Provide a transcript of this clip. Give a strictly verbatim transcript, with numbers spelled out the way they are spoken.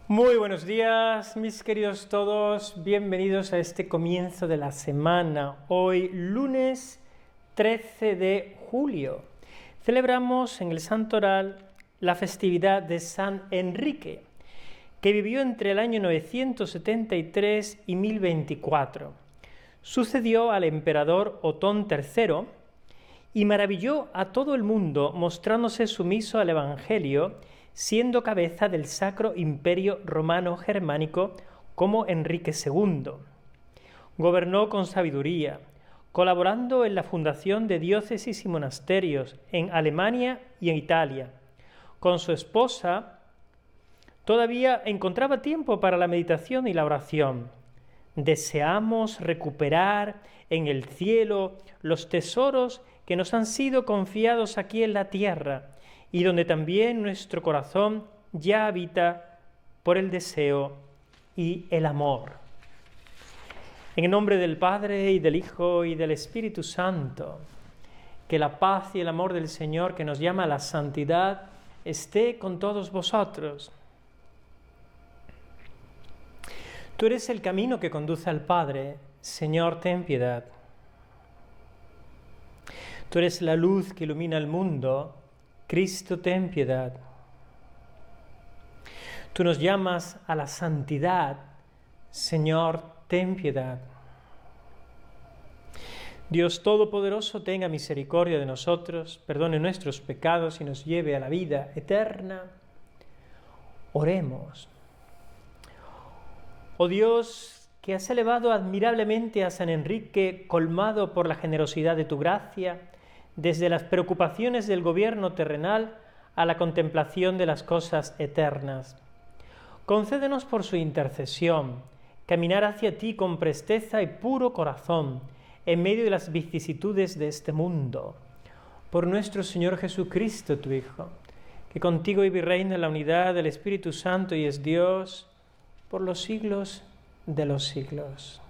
Muy buenos días, mis queridos todos, bienvenidos a este comienzo de la semana. Hoy, lunes trece de julio, celebramos en el Santoral la festividad de San Enrique, que vivió entre el año novecientos setenta y tres y mil veinticuatro. Sucedió al emperador Otón tercero y maravilló a todo el mundo mostrándose sumiso al Evangelio, siendo cabeza del Sacro Imperio Romano Germánico como Enrique segundo. Gobernó con sabiduría, colaborando en la fundación de diócesis y monasterios en Alemania y en Italia. Con su esposa todavía encontraba tiempo para la meditación y la oración. Deseamos recuperar en el cielo los tesoros que nos han sido confiados aquí en la tierra, y donde también nuestro corazón ya habita por el deseo y el amor. En el nombre del Padre, y del Hijo, y del Espíritu Santo, que la paz y el amor del Señor, que nos llama a la santidad, esté con todos vosotros. Tú eres el camino que conduce al Padre, Señor, ten piedad. Tú eres la luz que ilumina el mundo, Cristo, ten piedad. Tú nos llamas a la santidad, Señor, ten piedad. Dios Todopoderoso, tenga misericordia de nosotros, perdone nuestros pecados y nos lleve a la vida eterna. Oremos. Oh Dios, que has elevado admirablemente a San Enrique, colmado por la generosidad de tu gracia, desde las preocupaciones del gobierno terrenal a la contemplación de las cosas eternas. Concédenos por su intercesión caminar hacia ti con presteza y puro corazón en medio de las vicisitudes de este mundo. Por nuestro Señor Jesucristo, tu Hijo, que contigo vive y reina en la unidad del Espíritu Santo y es Dios por los siglos de los siglos.